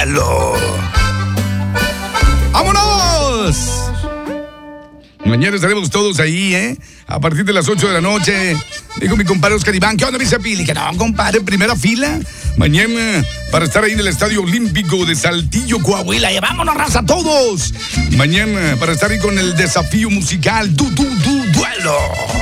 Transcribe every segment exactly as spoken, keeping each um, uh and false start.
duelo. ¡Vámonos! Mañana estaremos todos ahí, ¿eh? A partir de las ocho de la noche. Dijo mi compadre Oscar Iván, ¿qué onda, mi Zapili? Que no, compadre, primera fila. Mañana, para estar ahí en el Estadio Olímpico de Saltillo, Coahuila. Y vámonos, raza, todos. Mañana, para estar ahí con el desafío musical, Du, Du, Du, Duelo.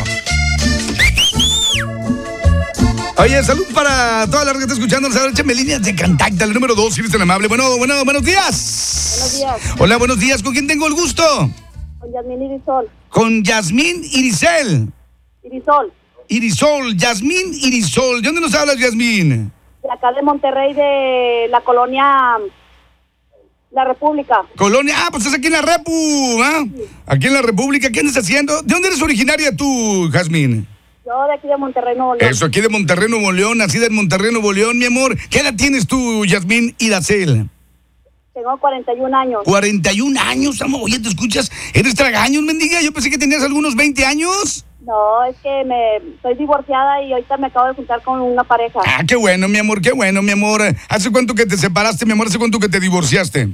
Oye, salud para toda la gente que está escuchando. A ver, échame líneas de contacto, el número dos, si eres tan amable. Bueno, bueno, buenos días. Buenos días. Hola, buenos días. ¿Con quién tengo el gusto? Con Yasmín Irisol. Con Yasmín Irisel. Irisol. Irisol, Yasmín Irisol. ¿De dónde nos hablas, Yasmín? De acá de Monterrey, de la colonia La República. Colonia, ah, pues estás aquí en la Repu, ¿ah? Sí. Aquí en la República, ¿qué andas haciendo? ¿De dónde eres originaria tú, Yasmín? Yo de aquí de Monterrey, Nuevo León. Eso, aquí de Monterrey, Nuevo León, nacida en Monterrey, Nuevo León, mi amor. ¿Qué edad tienes tú, Yasmín Irisel? Tengo cuarenta y un años. cuarenta y un años, amo. Oye, ¿te escuchas? ¿Eres tragaños, mendiga? Yo pensé que tenías algunos veinte años. No, es que me soy divorciada y ahorita me acabo de juntar con una pareja. Ah, qué bueno, mi amor, qué bueno, mi amor. ¿Hace cuánto que te separaste, mi amor? ¿Hace cuánto que te divorciaste?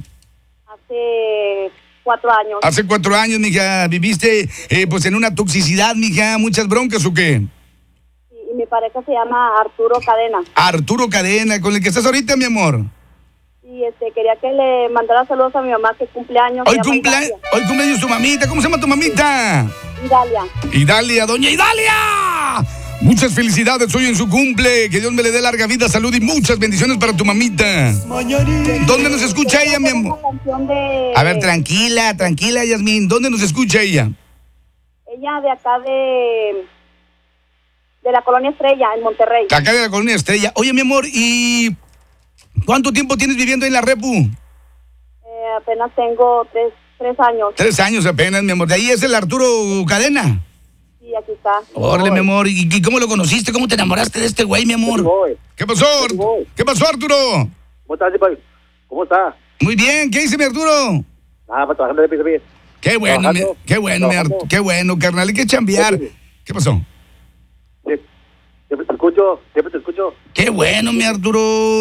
Hace cuatro años. Hace cuatro años, mija. ¿Viviste eh, pues en una toxicidad, mija? ¿Muchas broncas o qué? Sí, y mi pareja se llama Arturo Cadena. Arturo Cadena, ¿con el que estás ahorita, mi amor? Y este, quería que le mandara saludos a mi mamá que cumple años. Hoy cumple, hoy cumpleaños tu mamita. ¿Cómo se llama tu mamita? Idalia. Idalia, doña Idalia. Muchas felicidades hoy en su cumple. Que Dios me le dé larga vida, salud y muchas bendiciones para tu mamita. ¿Dónde nos escucha ella, mi amor? De... A ver, tranquila, tranquila, Yasmín. ¿Dónde nos escucha ella? Ella de acá de... de la Colonia Estrella, en Monterrey. Acá de la Colonia Estrella. Oye, mi amor, ¿y cuánto tiempo tienes viviendo en la Repu? Eh, apenas tengo tres, tres años. Tres años apenas, mi amor. ¿De ahí es el Arturo Cadena? Sí, aquí está. Órale, mi amor. ¿Y, ¿Y cómo lo conociste? ¿Cómo te enamoraste de este güey, mi amor? ¿Qué pasó? ¿Qué pasó, Arturo? ¿Cómo estás, Papi? ¿Cómo está? Muy bien. ¿Qué dice mi Arturo? Ah, para trabajando de piso bien. Qué bueno, mi, qué bueno, mi Arturo. Qué bueno, carnal. Hay que chambear. ¿Qué pasó? Siempre te escucho, siempre te escucho. Qué bueno, mi Arturo.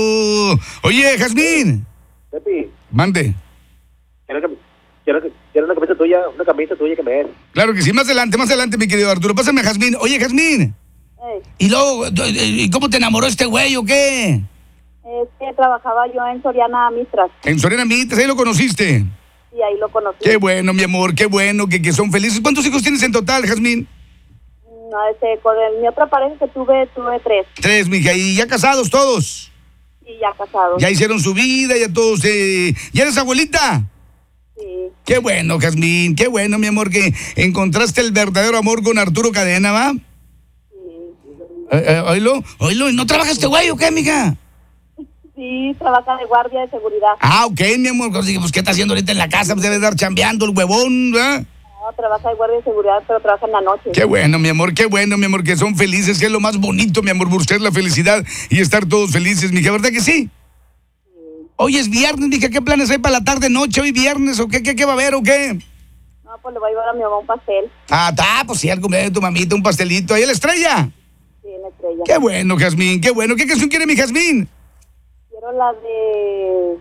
Oye, Jazmín. Pepi. Mande. Quiero, que, quiero, que, quiero una camisa tuya, una camisa tuya que me des. Claro que sí, más adelante, más adelante, mi querido Arturo. Pásame a Jazmín. Oye, Jazmín. Hey. ¿Y luego, y cómo te enamoró este güey o qué? Es que trabajaba yo en Soriana Mistras. En Soriana Mistras, ahí lo conociste. Sí, ahí lo conocí. Qué bueno, mi amor, qué bueno que, que son felices. ¿Cuántos hijos tienes en total, Jazmín? No, este, con el, mi otra pareja que tuve, tuve tres. Tres, mija, ¿y ya casados todos? Sí, ya casados. Ya hicieron su vida, ya todos, eh... ¿Ya eres abuelita? Sí. Qué bueno, Jazmín, qué bueno, mi amor, que encontraste el verdadero amor con Arturo Cadena, ¿va? Sí. Eh, eh, oílo, oílo, ¿no trabaja este güey o qué, mija? Sí, trabaja de guardia de seguridad. Ah, ok, mi amor, pues, ¿qué está haciendo ahorita en la casa? Pues debe estar chambeando el huevón, ¿verdad? No, trabaja de guardia de seguridad, pero trabaja en la noche. Qué bueno, mi amor, qué bueno, mi amor, que son felices, que es lo más bonito, mi amor, buscar la felicidad y estar todos felices, mija, ¿verdad que sí? Sí. Hoy es viernes, mija, ¿qué planes hay para la tarde, noche, hoy viernes, o qué, qué, qué va a haber, o qué? No, pues le voy a llevar a mi mamá un pastel. Ah, está, pues sí, al cumpleaños de tu mamita, un pastelito, ahí en la Estrella. Sí, en la Estrella. Qué bueno, Jazmín, qué bueno, ¿qué canción quiere mi Jazmín? Quiero la de...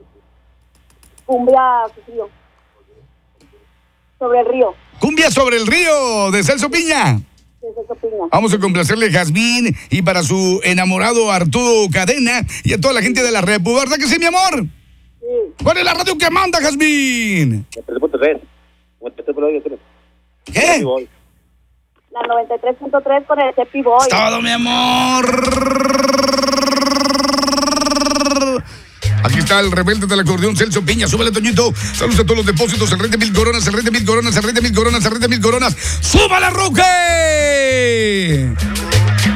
Cumbia río. Sobre el río. Cumbia sobre el río, de Celso Piña. De Celso Piña. Vamos a complacerle a Jazmín y para su enamorado Arturo Cadena y a toda la gente de la Repu, ¿verdad que sí, mi amor? Sí. ¿Cuál es la radio que manda, Jazmín? ¿Qué? La noventa y tres punto tres con el Cepi Boy. Todo, mi amor. Aquí está el rebelde del acordeón, Celso Piña. Súbele, Toñito. Saludos a todos los depósitos. El rey de mil coronas, el rey de mil coronas, el rey de mil coronas, el rey de mil coronas. ¡Súbale, Roque!